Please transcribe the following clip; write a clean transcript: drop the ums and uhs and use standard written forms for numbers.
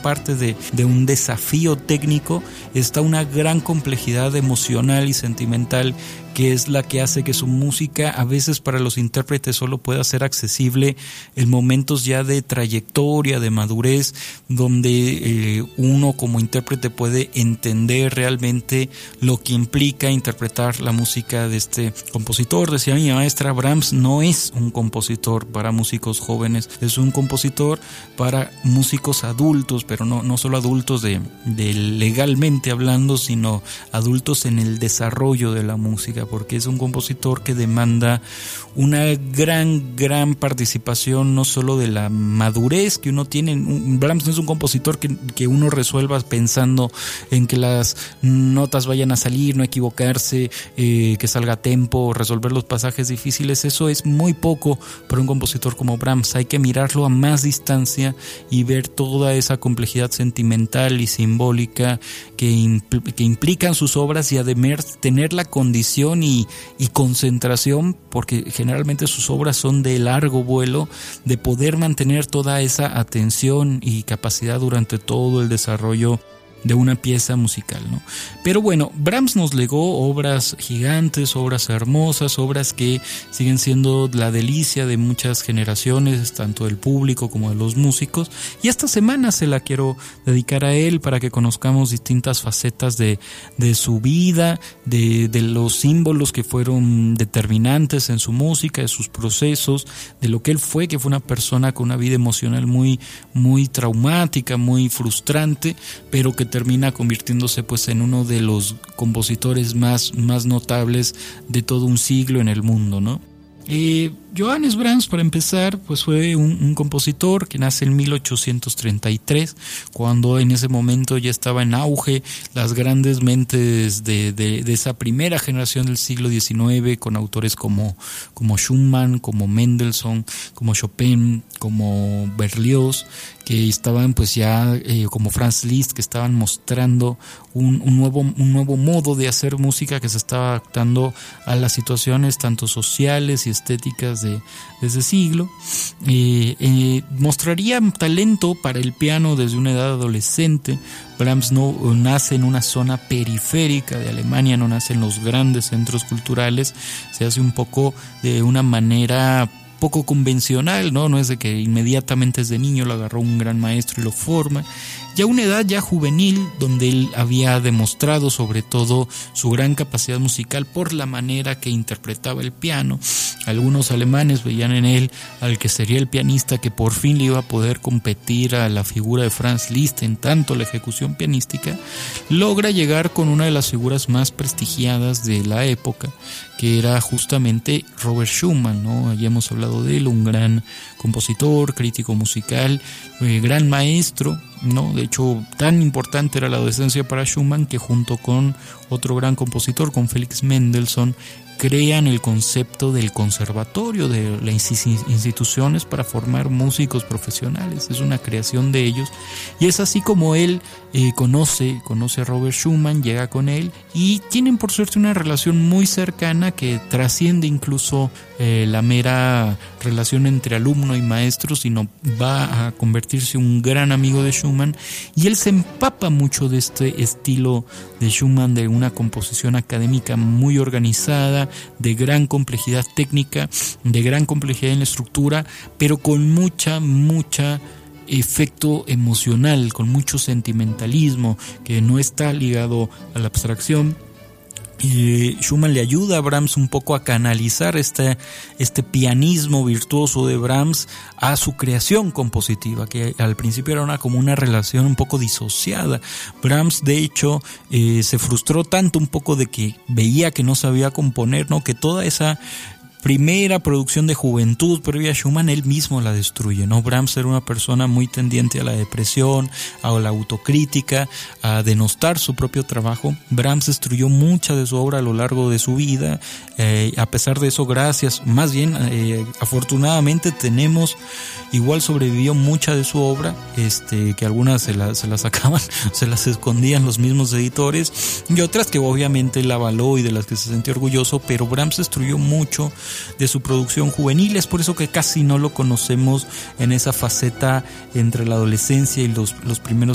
parte de un desafío técnico, está una gran complejidad emocional y sentimental, que es la que hace que su música a veces para los intérpretes solo pueda ser accesible en momentos ya de trayectoria, de madurez, donde uno como intérprete puede entender realmente lo que implica interpretar la música de este compositor. Decía mi maestra, Brahms no es un compositor para músicos jóvenes, es un compositor para músicos adultos, pero no solo adultos de legalmente hablando, sino adultos en el desarrollo de la música, porque es un compositor que demanda una gran participación, no solo de la madurez que uno tiene. Brahms no es un compositor que uno resuelva pensando en que las notas vayan a salir, no equivocarse, que salga a tempo, resolver los pasajes difíciles. Eso es muy poco para un compositor como Brahms. Hay que mirarlo a más distancia y ver toda esa complejidad sentimental y simbólica que implican sus obras, y además tener la condición y concentración, porque generalmente sus obras son de largo vuelo, de poder mantener toda esa atención y capacidad durante todo el desarrollo de una pieza musical, ¿no? Pero bueno, Brahms nos legó obras gigantes, obras hermosas, obras que siguen siendo la delicia de muchas generaciones, tanto del público como de los músicos, y esta semana se la quiero dedicar a él para que conozcamos distintas facetas de su vida, de los símbolos que fueron determinantes en su música, de sus procesos, de lo que él fue, que fue una persona con una vida emocional muy traumática, muy frustrante, pero que termina convirtiéndose pues en uno de los compositores más notables de todo un siglo en el mundo, ¿no? Johannes Brahms, para empezar, pues fue un compositor que nace en 1833, cuando en ese momento ya estaba en auge las grandes mentes de esa primera generación del siglo XIX, con autores como Schumann, como Mendelssohn, como Chopin, como Berlioz, que estaban pues ya como Franz Liszt, que estaban mostrando un nuevo modo de hacer música que se estaba adaptando a las situaciones tanto sociales y estéticas de ese siglo. Mostraría talento para el piano desde una edad adolescente. Brahms no nace en una zona periférica de Alemania, no nace en los grandes centros culturales, se hace un poco de una manera poco convencional, no es de que inmediatamente desde niño lo agarró un gran maestro y lo forma. Ya a una edad ya juvenil, donde él había demostrado sobre todo su gran capacidad musical por la manera que interpretaba el piano. Algunos alemanes veían en él al que sería el pianista que por fin le iba a poder competir a la figura de Franz Liszt en tanto la ejecución pianística. Logra llegar con una de las figuras más prestigiadas de la época, que era justamente Robert Schumann, ¿no? Ya hemos hablado de él, un gran compositor, crítico musical, gran maestro, ¿no? De hecho, tan importante era la docencia para Schumann que junto con otro gran compositor, con Felix Mendelssohn, crean el concepto del conservatorio, de las instituciones para formar músicos profesionales. Es una creación de ellos, y es así como él conoce a Robert Schumann, llega con él y tienen por suerte una relación muy cercana que trasciende incluso la mera relación entre alumno y maestro, sino va a convertirse en un gran amigo de Schumann, y él se empapa mucho de este estilo de Schumann, de una composición académica muy organizada, de gran complejidad técnica, de gran complejidad en la estructura, pero con mucha efecto emocional, con mucho sentimentalismo que no está ligado a la abstracción. Y Schumann le ayuda a Brahms un poco a canalizar este pianismo virtuoso de Brahms a su creación compositiva, que al principio era como una relación un poco disociada. Brahms, de hecho, se frustró tanto un poco de que veía que no sabía componer, ¿no? Que toda esa primera producción de juventud previa a Schumann él mismo la destruye, ¿no? Brahms era una persona muy tendiente a la depresión, a la autocrítica, a denostar su propio trabajo. Brahms destruyó mucha de su obra a lo largo de su vida. A pesar de eso, afortunadamente tenemos, igual sobrevivió mucha de su obra, que algunas se las sacaban, se las escondían los mismos editores, y otras que obviamente él avaló y de las que se sentía orgulloso, pero Brahms destruyó mucho de su producción juvenil. Es por eso que casi no lo conocemos en esa faceta entre la adolescencia y los primeros